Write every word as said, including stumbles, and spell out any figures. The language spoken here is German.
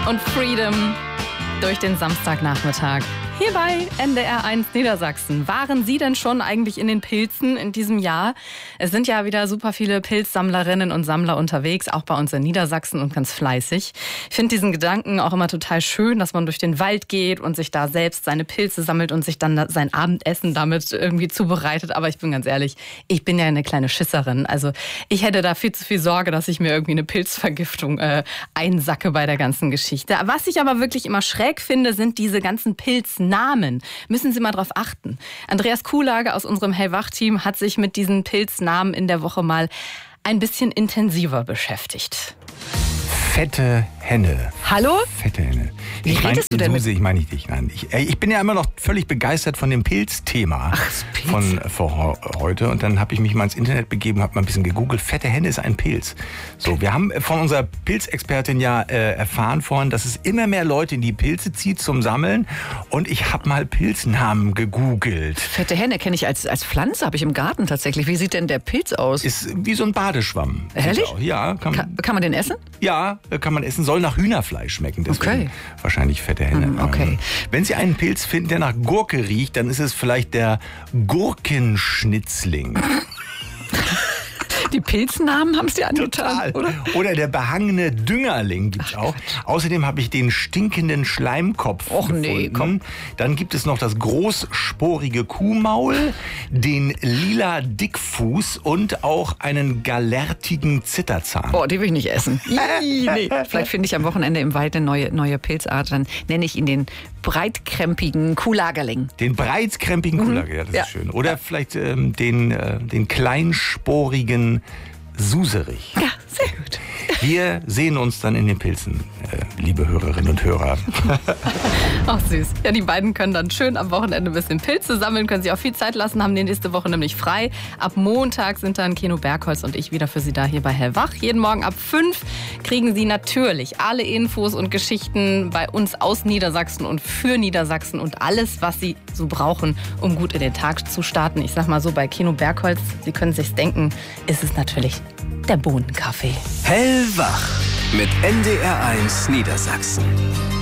und Freedom durch den Samstagnachmittag. Hier bei N D R eins Niedersachsen. Waren Sie denn schon eigentlich in den Pilzen in diesem Jahr? Es sind ja wieder super viele Pilzsammlerinnen und Sammler unterwegs, auch bei uns in Niedersachsen und ganz fleißig. Ich finde diesen Gedanken auch immer total schön, dass man durch den Wald geht und sich da selbst seine Pilze sammelt und sich dann sein Abendessen damit irgendwie zubereitet. Aber ich bin ganz ehrlich, ich bin ja eine kleine Schisserin. Also ich hätte da viel zu viel Sorge, dass ich mir irgendwie eine Pilzvergiftung äh, einsacke bei der ganzen Geschichte. Was ich aber wirklich immer schräg finde, sind diese ganzen Pilznamen. Müssen Sie mal drauf achten. Andreas Kuhlage aus unserem Hellwach-Team hat sich mit diesen Pilznamen in der Woche mal ein bisschen intensiver beschäftigt. Fette Henne. Hallo? Fette Henne. Wie ich redest mein, du denn Suse, mit... ich meine nicht dich. Nein, ich, ich bin ja immer noch völlig begeistert von dem Pilzthema. Ach, das Pilz. Von vor heute. Und dann habe ich mich mal ins Internet begeben, habe mal ein bisschen gegoogelt. Fette Henne ist ein Pilz. So, wir haben von unserer Pilzexpertin ja äh, erfahren vorhin, dass es immer mehr Leute in die Pilze zieht zum Sammeln. Und ich habe mal Pilznamen gegoogelt. Fette Henne kenne ich als, als Pflanze, habe ich im Garten tatsächlich. Wie sieht denn der Pilz aus? Ist wie so ein Badeschwamm. Ehrlich? Ja. Kann, kann, kann man den essen? Ja, kann man essen. Soll nach Hühnerfleisch schmecken. Deswegen Okay. Wahrscheinlich fette Henne. Mm, okay. Wenn Sie einen Pilz finden, der nach Gurke riecht, dann ist es vielleicht der Gurkenschnitzling. Die Pilznamen haben es dir angetan, Total. oder? Oder der behangene Düngerling gibt's auch. Außerdem habe ich den stinkenden Schleimkopf Och, gefunden. nee, komm. Dann gibt es noch das großsporige Kuhmaul, den lila Dickfuß und auch einen galertigen Zitterzahn. Oh, die will ich nicht essen. Ih, nee. Vielleicht finde ich am Wochenende im Wald eine neue, neue Pilzart. Dann nenne ich ihn den breitkrempigen Kuhlagerling. Den breitkrempigen Mhm. Kuhlager, ja, das Ja. ist schön. Oder vielleicht ähm, den, äh, den kleinsporigen Suserich. Ja, sehr gut. Wir sehen uns dann in den Pilzen, äh, liebe Hörerinnen und Hörer. Ach süß. Ja, die beiden können dann schön am Wochenende ein bisschen Pilze sammeln, können sich auch viel Zeit lassen, haben die nächste Woche nämlich frei. Ab Montag sind dann Keno Bergholz und ich wieder für Sie da hier bei Hellwach. Jeden Morgen ab fünf kriegen Sie natürlich alle Infos und Geschichten bei uns aus Niedersachsen und für Niedersachsen und alles, was Sie so brauchen, um gut in den Tag zu starten. Ich sag mal so, bei Keno Bergholz, Sie können sich's denken, ist es natürlich der Bohnenkaffee. Hellwach mit N D R eins Niedersachsen.